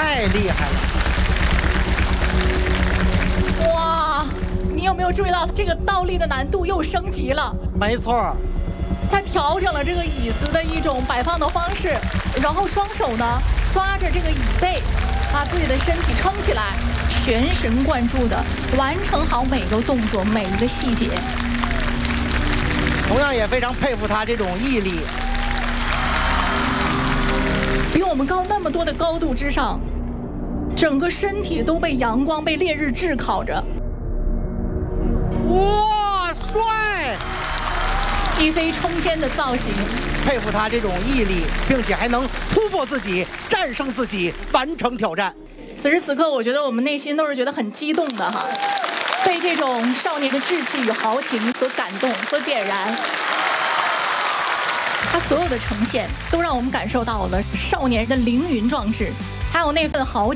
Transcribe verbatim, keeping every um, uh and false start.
太厉害了！ 哇，你有没有注意到这个倒立的难度又升级了？ 没错， 他调整了这个椅子的一种摆放的方式，然后双手呢抓着这个椅背，把自己的身体撑起来，全神贯注的完成好每个动作、每一个细节。 同样也非常佩服他这种毅力。 比我们高那么多的高度之上，整个身体都被阳光、被烈日炙烤着。 哇，帅！ 一飞冲天的造型， 佩服他这种毅力，并且还能突破自己、战胜自己、完成挑战。 此时此刻，我觉得我们内心都是觉得很激动的哈，被这种少年的志气与豪情所感动、所点燃。他所有的呈现，都让我们感受到了少年人的凌云壮志，还有那份豪情。